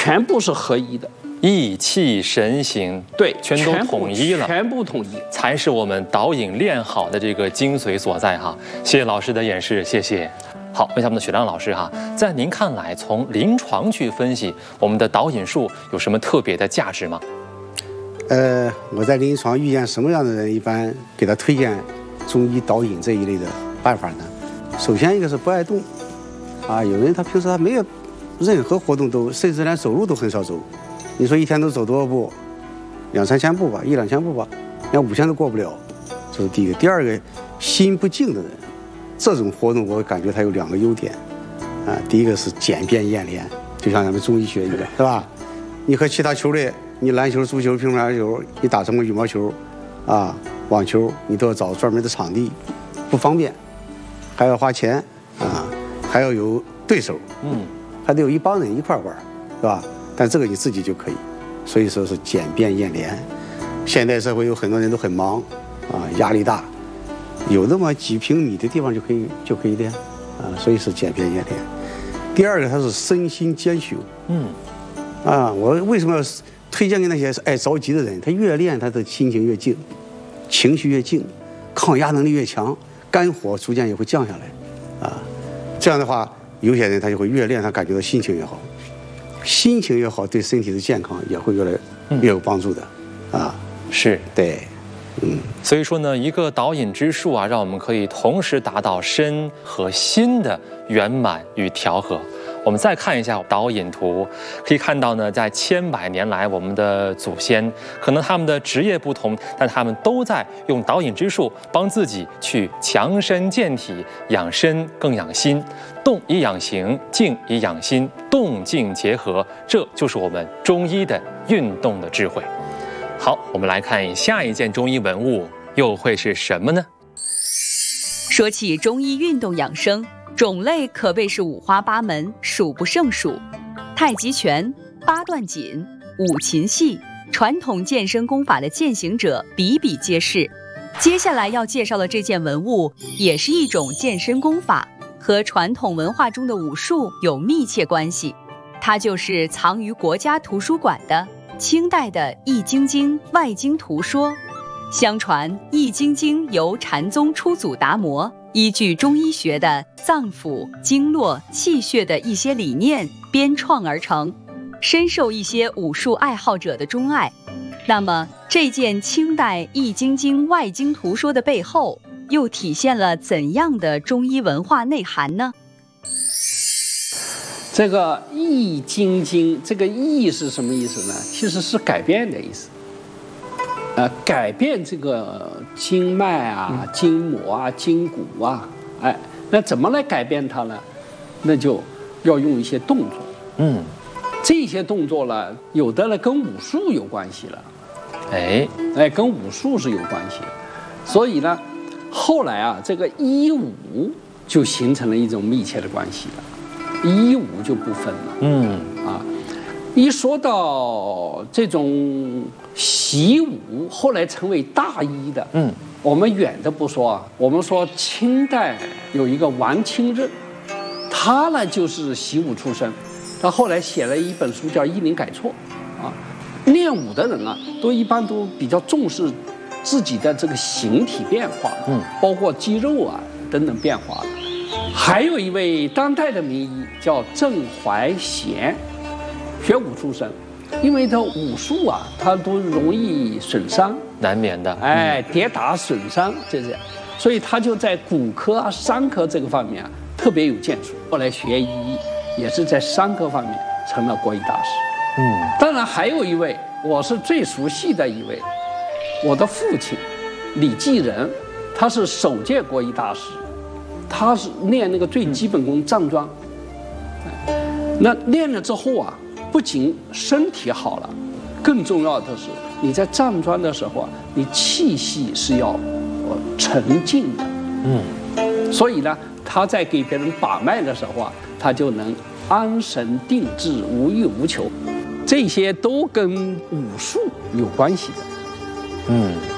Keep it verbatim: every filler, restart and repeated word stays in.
全部是合一的。 意气神行， 对， 全都统一了， 全部统一， 才是我们导引练好的这个精髓所在哈。谢谢老师的演示，谢谢。好，问一下我们的雪亮老师哈，在您看来，从临床去分析我们的导引术有什么特别的价值吗？ 呃，我在临床遇见什么样的人，一般给他推荐中医导引这一类的办法呢？首先一个是不爱动，啊，有人他平时他没有任何活动都，甚至连走路都很少走。你说一天都走多少步？两三千步吧，一两千步吧，连五千都过不了。这是第一个。第二个，心不静的人，这种活动我感觉它有两个优点，啊，第一个是简便验廉，就像咱们中医学一样，是吧？你和其他球类，你篮球、足球、乒乓球，你打什么羽毛球，啊，网球，你都要找专门的场地，不方便，还要花钱，啊，还要有对手，嗯，还得有一帮人一块玩，是吧？但这个你自己就可以，所以说是简便验廉。现代社会有很多人都很忙，啊，压力大，有那么几平米的地方就可以就可以练，啊，所以是简便验廉。第二个，它是身心兼修，嗯，啊，我为什么要推荐给那些爱着急的人？他越练，他的心情越静，情绪越静，抗压能力越强，肝火逐渐也会降下来，啊，这样的话，有些人他就会越练，他感觉到心情越好。心情越好，对身体的健康也会越来越有帮助的，嗯、啊， 是对，嗯， 所以说呢，一个导引之术啊，让我们可以同时达到身和心的圆满与调和。我们再看一下导引图，可以看到呢，在千百年来，我们的祖先可能他们的职业不同，但他们都在用导引之术帮自己去强身健体，养身更养心，动以养形，静以养心，动静结合，这就是我们中医的运动的智慧。好，我们来看下一件中医文物又会是什么呢？ 说起中医运动养生，种类可谓是五花八门，数不胜数。太极拳、八段锦、五禽戏，传统健身功法的践行者比比皆是。接下来要介绍的这件文物，也是一种健身功法，和传统文化中的武术有密切关系。它就是藏于国家图书馆的清代的《易筋经》外经图说。相传《易筋经》由禅宗初祖达摩依据中医学的脏腑、经络、气血的一些理念编创而成，深受一些武术爱好者的钟爱。那么，这件清代《易筋经》外经图说的背后，又体现了怎样的中医文化内涵呢？ 这个《易筋经》，这个“易”是什么意思呢？其实是改变的意思。呃，改变这个经脉啊、筋膜啊、筋骨啊，哎，那怎么来改变它呢？那就要用一些动作。嗯，这些动作呢，有的呢跟武术有关系了。哎哎，跟武术是有关系的。所以呢，后来啊，这个医武就形成了一种密切的关系了。医武就不分了。嗯啊。一说到这种习武，后来成为大医的，嗯，我们远的不说啊，我们说清代有一个王清任，他呢就是习武出身，他后来写了一本书叫《医林改错》，啊，练武的人啊，都一般都比较重视自己的这个形体变化，嗯，包括肌肉啊等等变化的。还有一位当代的名医叫郑怀贤。学武出身，因为他武术啊，他都容易损伤， 难免的， 哎，跌打损伤，这是，所以他就在骨科啊、伤科这个方面啊特别有建树。后来学医也是在伤科方面成了国医大师。嗯，当然还有一位，我是最熟悉的一位，我的父亲李继仁，他是首届国医大师，他是练那个最基本功站桩，那练了之后啊。不仅身体好了，更重要的是你在站桩的时候啊，你气息是要沉静的。嗯，所以呢，他在给别人把脉的时候啊，他就能安神定志，无欲无求，这些都跟武术有关系的。嗯。